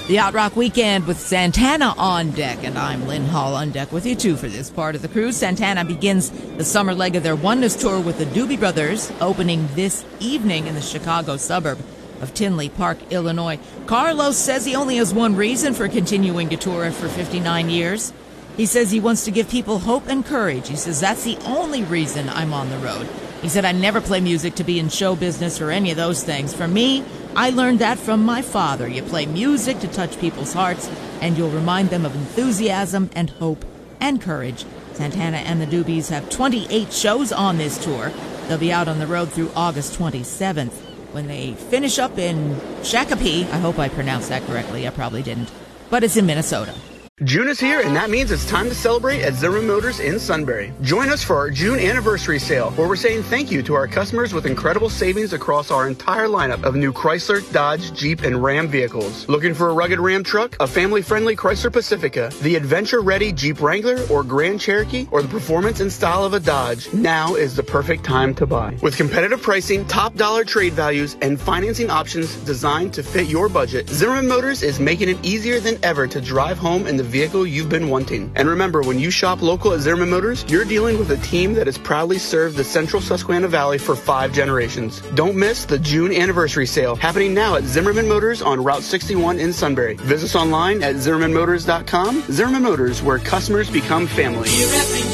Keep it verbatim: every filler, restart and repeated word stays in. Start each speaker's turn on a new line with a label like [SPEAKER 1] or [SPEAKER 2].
[SPEAKER 1] The Yacht Rock Weekend with Santana on deck, and I'm Lynn Hall on deck with you too for this part of the cruise. Santana begins the summer leg of their Oneness Tour with the Doobie Brothers, opening this evening in the Chicago suburb of Tinley Park, Illinois. Carlos says he only has one reason for continuing to tour for fifty-nine years. He says he wants to give people hope and courage. He says, that's the only reason I'm on the road. He said, I never play music to be in show business or any of those things. For me, I learned that from my father. You play music to touch people's hearts, and you'll remind them of enthusiasm and hope and courage. Santana and the Doobies have twenty-eight shows on this tour. They'll be out on the road through August twenty-seventh. When they finish up in Shakopee, I hope I pronounced that correctly. I probably didn't. But it's in Minnesota.
[SPEAKER 2] June is here, and that means it's time to celebrate at Zimmerman Motors in Sunbury. Join us for our June anniversary sale, where we're saying thank you to our customers with incredible savings across our entire lineup of new Chrysler, Dodge, Jeep, and Ram vehicles. Looking for a rugged Ram truck, a family-friendly Chrysler Pacifica, the adventure-ready Jeep Wrangler or Grand Cherokee, or the performance and style of a Dodge? Now is the perfect time to buy. With competitive pricing, top-dollar trade values, and financing options designed to fit your budget, Zimmerman Motors is making it easier than ever to drive home in the vehicle you've been wanting. And remember, when you shop local at Zimmerman Motors, you're dealing with a team that has proudly served the central Susquehanna Valley for five generations. Don't miss the June anniversary sale happening now at Zimmerman Motors on Route sixty-one in Sunbury. Visit us online at zimmerman motors dot com. Zimmerman Motors, where customers become family.